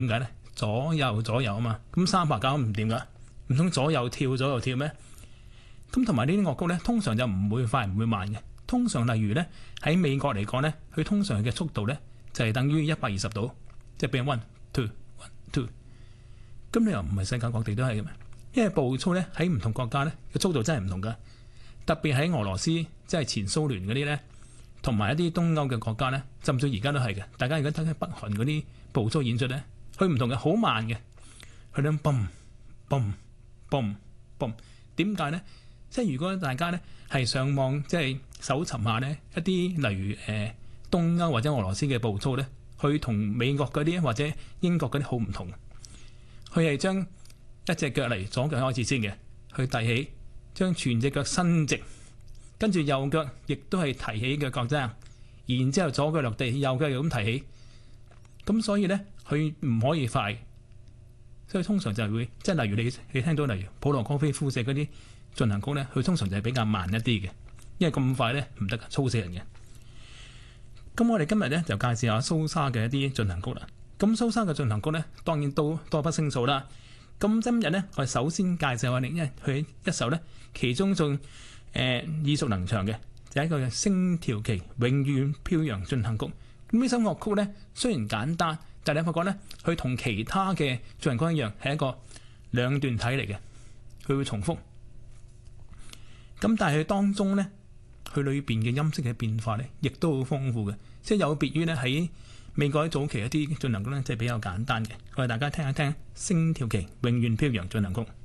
點解咧？左右啊嘛，咁三拍搞唔掂噶，唔通左右跳咩？咁同埋呢啲樂曲咧，通常就唔會快唔會慢嘅。通常例如咧喺美國嚟講咧，佢通常嘅速度咧就係等於120度，即係譬如 one two one two。咁你又唔係世界各地都係嘅咩？因為步操咧喺唔同國家咧嘅速度真係唔同噶，特別喺俄羅斯即係前蘇聯嗰啲咧，同埋一啲東歐嘅國家咧，甚至而家都係嘅。大家而家睇緊北韓嗰啲步操演出咧，佢唔同嘅，好慢嘅，佢哋嘣嘣嘣嘣。點解咧？即係如果大家咧係上網即係搜尋下咧一啲例如東歐或者俄羅斯嘅步操咧，佢同美國嗰啲或者英國嗰啲好唔同。佢係將一隻腳嚟左腳開始先嘅，去提起，將全隻腳伸直，跟住右腳亦都係提起嘅腳踭，然之後左腳落地，右腳又咁提起。咁所以咧，佢唔可以快，所以通常就係會即係例如你聽到例如普羅科菲夫寫嗰啲進行曲咧，佢通常就係比較慢一啲嘅，因為咁快咧唔得，操死人嘅。咁我哋今日咧就介紹下蘇莎嘅一啲進行曲啦。咁蘇莎嘅進行曲咧，當然都多不勝數啦。咁今日咧，我哋首先介紹下你，因為佢一首咧，其中仲耳熟能詳嘅，就係一個星條旗永遠飄揚進行曲。咁呢首樂曲咧，雖然簡單，但係你發覺咧，佢同其他嘅進行曲一樣，係一個兩段體嚟嘅，佢會重複。咁但係佢當中咧，佢裏邊嘅音色嘅變化咧，亦都好豐富嘅，即係有別於咧喺美國早期一啲進行曲咧，即係比較簡單嘅。我哋大家聽一聽《星條旗永遠飄揚進行曲》。